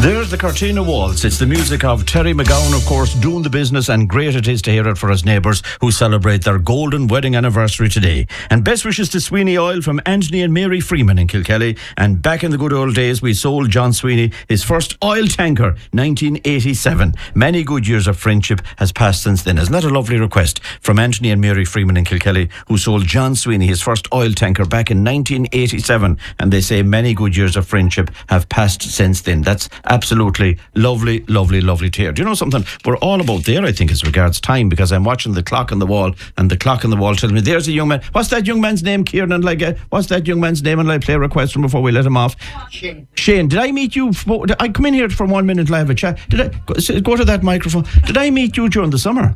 There's the Cortina Waltz. It's the music of Terry McGowan, of course, doing the business, and great it is to hear it for his neighbours who celebrate their golden wedding anniversary today. And best wishes to Sweeney Oil from Anthony and Mary Freeman in Kilkelly. And back in the good old days, we sold John Sweeney his first oil tanker, 1987. Many good years of friendship has passed since then. Isn't that a lovely request from Anthony and Mary Freeman in Kilkelly, who sold John Sweeney his first oil tanker back in 1987? And they say many good years of friendship have passed since then. That's absolutely lovely to hear. Do you know something? We're all about there, I think, as regards time, because I'm watching the clock on the wall, and the clock on the wall tells me there's a young man. What's that young man's name, Kieran? What's that young man's name? And I play a request from before we let him off. Shane, did I meet you? I come in here for 1 minute and I have a chat. Did I go to that microphone? Did I meet you during the summer?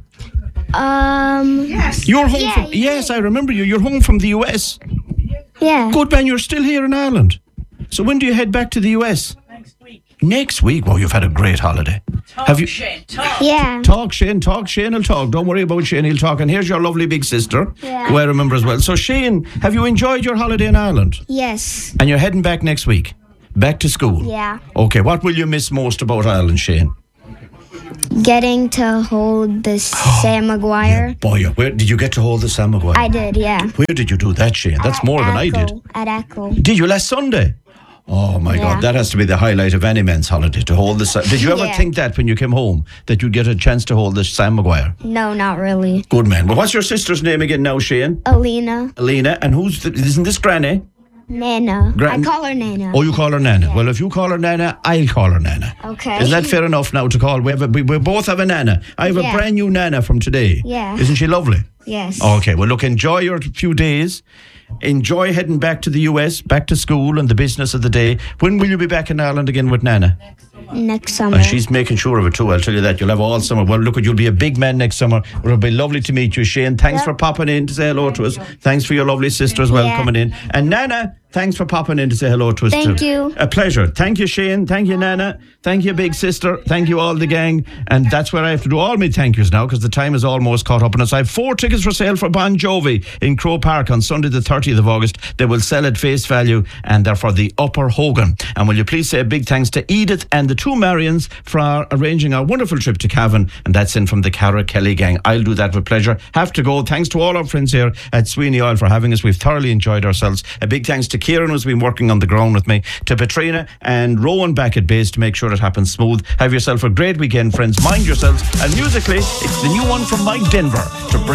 Yes. You're home from... Yes, I remember you. You're home from the US. Yeah. Good man, you're still here in Ireland. So when do you head back to the US? Next week? Wow, you've had a great holiday. Have you? Shane, talk. Yeah. Talk, Shane, will talk. Don't worry about Shane, he'll talk. And here's your lovely big sister, who I remember as well. So Shane, have you enjoyed your holiday in Ireland? Yes. And you're heading back next week? Back to school? Yeah. Okay, what will you miss most about Ireland, Shane? Getting to hold the Sam Maguire. Boy, where did you get to hold the Sam Maguire? I did, yeah. Where did you do that, Shane? That's more than I did. At Echo. Did you last Sunday? Oh my God, that has to be the highlight of any man's holiday, to hold the... Did you ever think that when you came home, that you'd get a chance to hold the Sam Maguire? No, not really. Good man. Well, what's your sister's name again now, Shane? Alina. Alina. And isn't this Granny? Nana. I call her Nana. Oh, you call her Nana. Yeah. Well, if you call her Nana, I'll call her Nana. Okay. Isn't that fair enough now to call? We both have a Nana. I have a brand new Nana from today. Yeah. Isn't she lovely? Yes. Okay, well, look, enjoy your few days. Enjoy heading back to the US, back to school and the business of the day. When will you be back in Ireland again with Nana? Next summer. And she's making sure of it too, I'll tell you that. You'll have all summer. Well, look, you'll be a big man next summer. It'll be lovely to meet you, Shane. Thanks for popping in to say hello to us. Thanks for your lovely sister as well coming in. And Nana, thanks for popping in to say hello to us too. Thank you. A pleasure. Thank you, Shane. Thank you, Nana. Thank you, big sister. Thank you, all the gang. And that's where I have to do all my thank yous now, because the time is almost caught up on us. I have 4 tickets for sale for Bon Jovi in Crow Park on Sunday the 30th of August. They will sell at face value, and they're for the Upper Hogan. And will you please say a big thanks to Edith and the 2 Marians for arranging our wonderful trip to Cavan, and that's in from the Cara Kelly gang. I'll do that with pleasure. Have to go. Thanks to all our friends here at Sweeney Oil for having us. We've thoroughly enjoyed ourselves. A big thanks to Kieran, who's been working on the ground with me, to Petrina and Rowan back at base to make sure it happens smooth. Have yourself a great weekend, friends. Mind yourselves. And musically, it's the new one from Mike Denver to bring